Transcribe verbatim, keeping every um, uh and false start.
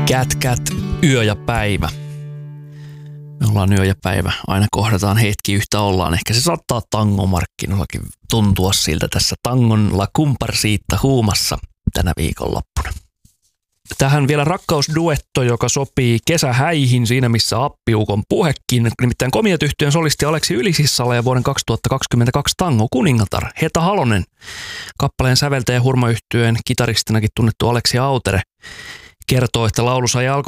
Kät, kät, yö ja päivä. Me ollaan yö ja päivä. Aina kohdataan hetki yhtä ollaan. Ehkä se saattaa tangomarkkinoillakin tuntua siltä tässä tangon la kumparsiitta huumassa tänä viikonloppuna. Tähän vielä rakkausduetto, joka sopii kesähäihin siinä missä appiukon puhekin. Nimittäin Komiat-yhtyön solisti Aleksi Ylisissala ja vuoden kaksituhattakaksikymmentäkaksi tango kuningatar Heta Halonen. Kappaleen säveltäjä Hurma-yhtyeen kitaristinakin tunnettu Aleksi Autere kertoo, että laulu sai alkunsa